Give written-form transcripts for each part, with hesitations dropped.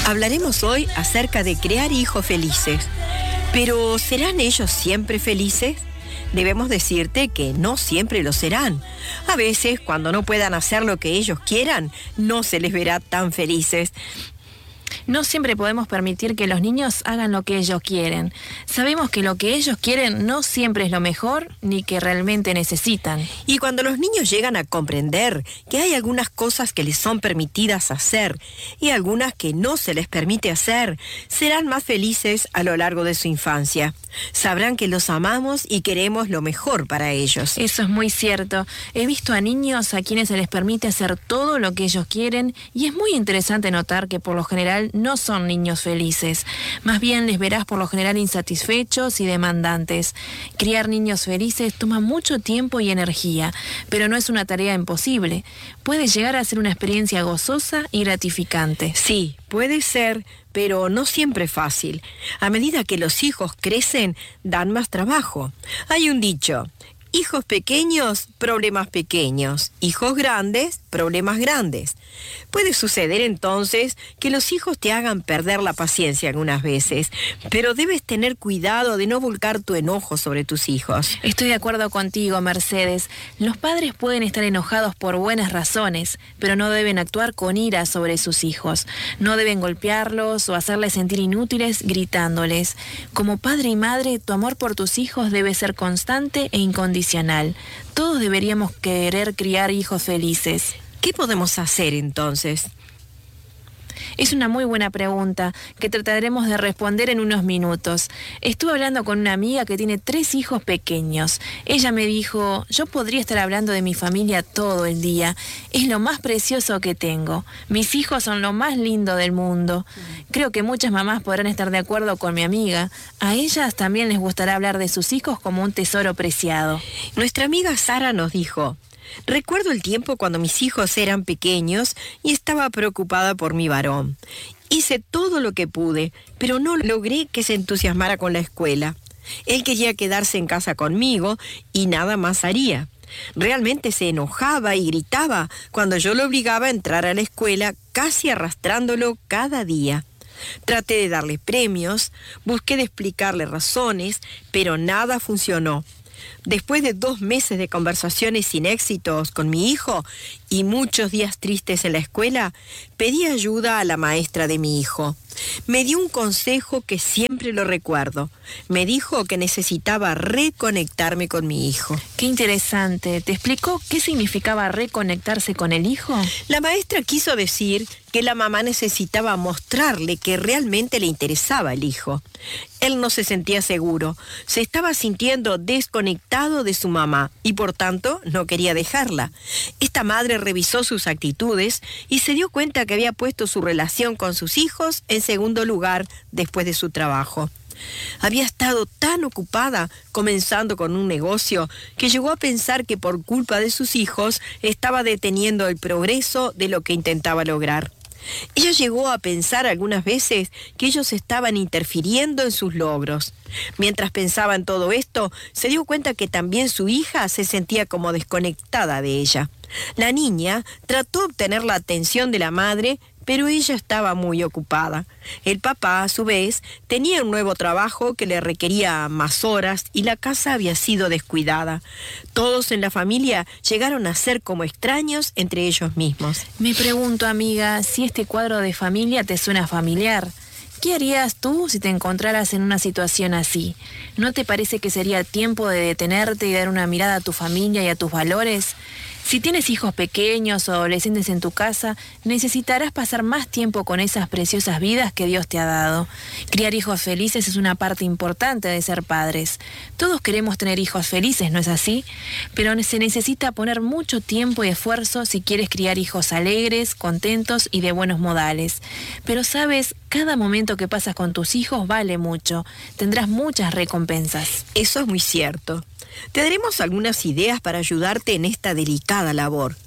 Hablaremos hoy acerca de crear hijos felices. Pero ¿serán ellos siempre felices? Debemos decirte que no siempre lo serán. A veces, cuando no puedan hacer lo que ellos quieran, no se les verá tan felices. No siempre podemos permitir que los niños hagan lo que ellos quieren. Sabemos que lo que ellos quieren no siempre es lo mejor ni que realmente necesitan. Y cuando los niños llegan a comprender que hay algunas cosas que les son permitidas hacer y algunas que no se les permite hacer, serán más felices a lo largo de su infancia. Sabrán que los amamos y queremos lo mejor para ellos. Eso es muy cierto. He visto a niños a quienes se les permite hacer todo lo que ellos quieren y es muy interesante notar que por lo general no son niños felices. Más bien les verás por lo general insatisfechos y demandantes. Criar niños felices toma mucho tiempo y energía, pero no es una tarea imposible. Puede llegar a ser una experiencia gozosa y gratificante. Sí, puede ser, pero no siempre fácil. A medida que los hijos crecen, dan más trabajo. Hay un dicho: hijos pequeños, problemas pequeños. Hijos grandes, problemas grandes. Puede suceder entonces que los hijos te hagan perder la paciencia algunas veces, pero debes tener cuidado de no volcar tu enojo sobre tus hijos. Estoy de acuerdo contigo, Mercedes. Los padres pueden estar enojados por buenas razones, pero no deben actuar con ira sobre sus hijos. No deben golpearlos o hacerles sentir inútiles gritándoles. Como padre y madre, tu amor por tus hijos debe ser constante e incondicional. Todos deberíamos querer criar hijos felices. ¿Qué podemos hacer entonces? Es una muy buena pregunta que trataremos de responder en unos minutos. Estuve hablando con una amiga que tiene 3 hijos pequeños. Ella me dijo: yo podría estar hablando de mi familia todo el día. Es lo más precioso que tengo. Mis hijos son lo más lindo del mundo. Creo que muchas mamás podrán estar de acuerdo con mi amiga. A ellas también les gustará hablar de sus hijos como un tesoro preciado. Nuestra amiga Sara nos dijo: recuerdo el tiempo cuando mis hijos eran pequeños y estaba preocupada por mi varón. Hice todo lo que pude, pero no logré que se entusiasmara con la escuela. Él quería quedarse en casa conmigo y nada más haría. Realmente se enojaba y gritaba cuando yo lo obligaba a entrar a la escuela, casi arrastrándolo cada día. Traté de darle premios, busqué de explicarle razones, pero nada funcionó. Después de 2 meses de conversaciones sin éxitos con mi hijo y muchos días tristes en la escuela, pedí ayuda a la maestra de mi hijo. Me dio un consejo que siempre lo recuerdo. Me dijo que necesitaba reconectarme con mi hijo. Qué interesante. ¿Te explicó qué significaba reconectarse con el hijo? La maestra quiso decir que la mamá necesitaba mostrarle que realmente le interesaba el hijo. Él no se sentía seguro, se estaba sintiendo desconectado de su mamá y por tanto no quería dejarla. Esta madre revisó sus actitudes y se dio cuenta que había puesto su relación con sus hijos en segundo lugar después de su trabajo. Había estado tan ocupada comenzando con un negocio que llegó a pensar que por culpa de sus hijos estaba deteniendo el progreso de lo que intentaba lograr. Ella llegó a pensar algunas veces que ellos estaban interfiriendo en sus logros. Mientras pensaba en todo esto, se dio cuenta que también su hija se sentía como desconectada de ella. La niña trató de obtener la atención de la madre, pero ella estaba muy ocupada. El papá, a su vez, tenía un nuevo trabajo que le requería más horas y la casa había sido descuidada. Todos en la familia llegaron a ser como extraños entre ellos mismos. Me pregunto, amiga, si este cuadro de familia te suena familiar. ¿Qué harías tú si te encontraras en una situación así? ¿No te parece que sería tiempo de detenerte y dar una mirada a tu familia y a tus valores? Si tienes hijos pequeños o adolescentes en tu casa, necesitarás pasar más tiempo con esas preciosas vidas que Dios te ha dado. Criar hijos felices es una parte importante de ser padres. Todos queremos tener hijos felices, ¿no es así? Pero se necesita poner mucho tiempo y esfuerzo si quieres criar hijos alegres, contentos y de buenos modales. Pero sabes, cada momento que pasas con tus hijos vale mucho. Tendrás muchas recompensas. Eso es muy cierto. Te daremos algunas ideas para ayudarte en esta delicada labor.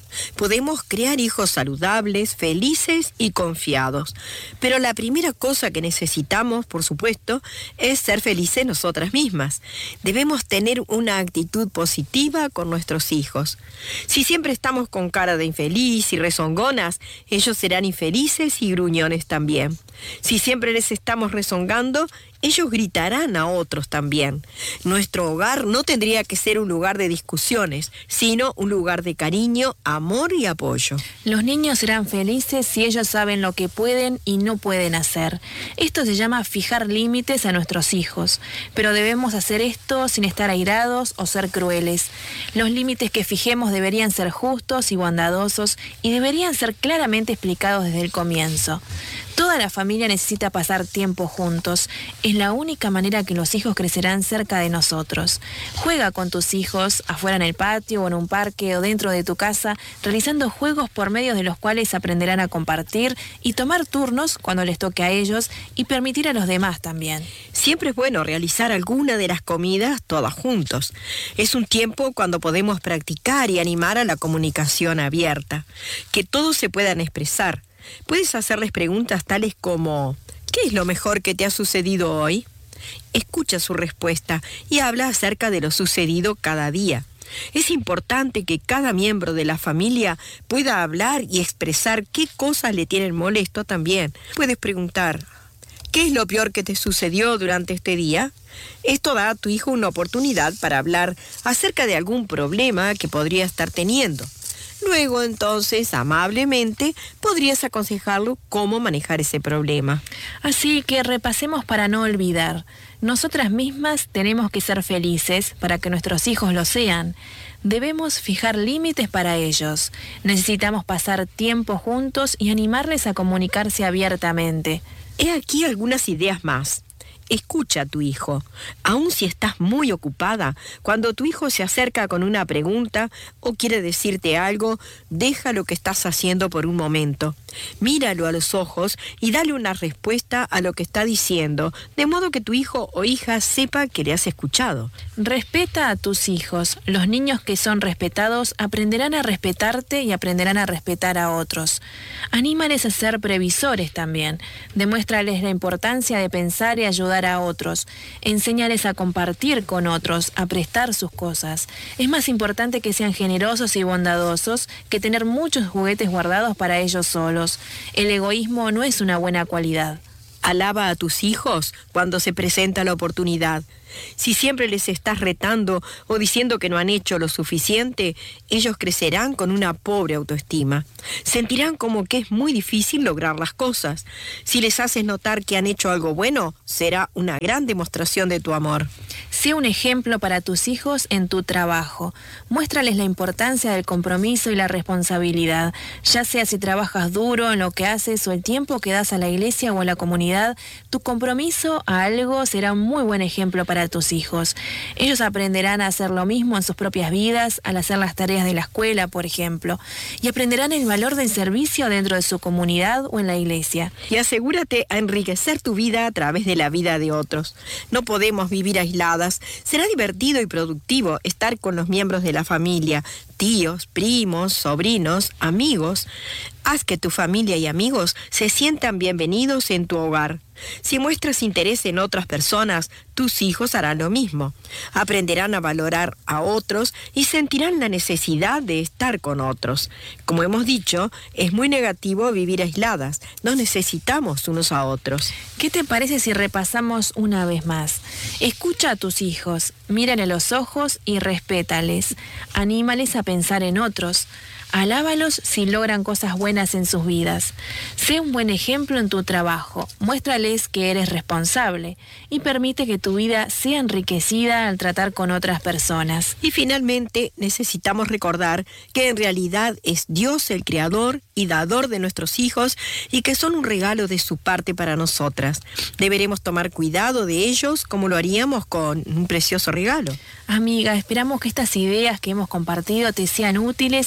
Podemos crear hijos saludables, felices y confiados. Pero la primera cosa que necesitamos, por supuesto, es ser felices nosotras mismas. Debemos tener una actitud positiva con nuestros hijos. Si siempre estamos con cara de infeliz y rezongonas, ellos serán infelices y gruñones también. Si siempre les estamos rezongando, ellos gritarán a otros también. Nuestro hogar no tendría que ser un lugar de discusiones, sino un lugar de cariño, amor y apoyo. Los niños serán felices si ellos saben lo que pueden y no pueden hacer. Esto se llama fijar límites a nuestros hijos, pero debemos hacer esto sin estar airados o ser crueles. Los límites que fijemos deberían ser justos y bondadosos y deberían ser claramente explicados desde el comienzo. Toda la familia necesita pasar tiempo juntos. Es la única manera que los hijos crecerán cerca de nosotros. Juega con tus hijos, afuera en el patio o en un parque o dentro de tu casa, realizando juegos por medio de los cuales aprenderán a compartir y tomar turnos cuando les toque a ellos y permitir a los demás también. Siempre es bueno realizar alguna de las comidas todas juntos. Es un tiempo cuando podemos practicar y animar a la comunicación abierta, que todos se puedan expresar. Puedes hacerles preguntas tales como: ¿qué es lo mejor que te ha sucedido hoy? Escucha su respuesta y habla acerca de lo sucedido cada día. Es importante que cada miembro de la familia pueda hablar y expresar qué cosas le tienen molesto también. Puedes preguntar: ¿qué es lo peor que te sucedió durante este día? Esto da a tu hijo una oportunidad para hablar acerca de algún problema que podría estar teniendo. Luego, entonces, amablemente, podrías aconsejarlo cómo manejar ese problema. Así que repasemos para no olvidar. Nosotras mismas tenemos que ser felices para que nuestros hijos lo sean. Debemos fijar límites para ellos. Necesitamos pasar tiempo juntos y animarles a comunicarse abiertamente. He aquí algunas ideas más. Escucha a tu hijo. Aun si estás muy ocupada, cuando tu hijo se acerca con una pregunta o quiere decirte algo, deja lo que estás haciendo por un momento. Míralo a los ojos y dale una respuesta a lo que está diciendo, de modo que tu hijo o hija sepa que le has escuchado. Respeta a tus hijos. Los niños que son respetados aprenderán a respetarte y aprenderán a respetar a otros. Anímales a ser previsores también. Demuéstrales la importancia de pensar y ayudar a otros. Enséñales a compartir con otros, a prestar sus cosas. Es más importante que sean generosos y bondadosos que tener muchos juguetes guardados para ellos solos. El egoísmo no es una buena cualidad. Alaba a tus hijos cuando se presenta la oportunidad. Si siempre les estás retando o diciendo que no han hecho lo suficiente, ellos crecerán con una pobre autoestima. Sentirán como que es muy difícil lograr las cosas. Si les haces notar que han hecho algo bueno, será una gran demostración de tu amor. Sé un ejemplo para tus hijos en tu trabajo. Muéstrales la importancia del compromiso y la responsabilidad. Ya sea si trabajas duro en lo que haces o el tiempo que das a la iglesia o a la comunidad, tu compromiso a algo será un muy buen ejemplo para tus hijos. Ellos aprenderán a hacer lo mismo en sus propias vidas, al hacer las tareas de la escuela, por ejemplo, y aprenderán el valor del servicio dentro de su comunidad o en la iglesia. Y asegúrate a enriquecer tu vida a través de la vida de otros. No podemos vivir aisladas. Será divertido y productivo estar con los miembros de la familia, tíos, primos, sobrinos, amigos. Haz que tu familia y amigos se sientan bienvenidos en tu hogar. Si muestras interés en otras personas, tus hijos harán lo mismo. Aprenderán a valorar a otros y sentirán la necesidad de estar con otros. Como hemos dicho, es muy negativo vivir aisladas. Nos necesitamos unos a otros. ¿Qué te parece si repasamos una vez más? Escucha a tus hijos, mírale a los ojos y respétales. Anímales a pensar en otros. Alábalos si logran cosas buenas en sus vidas. Sé un buen ejemplo en tu trabajo. Muéstrales que eres responsable y permite que tu vida sea enriquecida al tratar con otras personas. Y finalmente, necesitamos recordar que en realidad es Dios el creador y dador de nuestros hijos y que son un regalo de su parte para nosotras. Deberemos tomar cuidado de ellos como lo haríamos con un precioso regalo. Amiga, esperamos que estas ideas que hemos compartido te sean útiles y las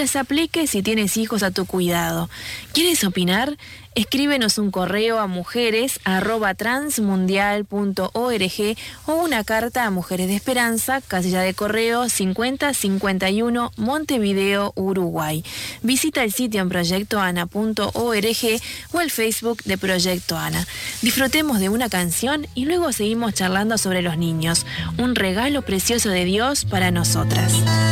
les aplique si tienes hijos a tu cuidado. ¿Quieres opinar? Escríbenos un correo a mujeres@transmundial.org o una carta a Mujeres de Esperanza, casilla de correo 5051, Montevideo, Uruguay. Visita el sitio en proyectoana.org o el Facebook de Proyecto Ana. Disfrutemos de una canción y luego seguimos charlando sobre los niños, un regalo precioso de Dios para nosotras.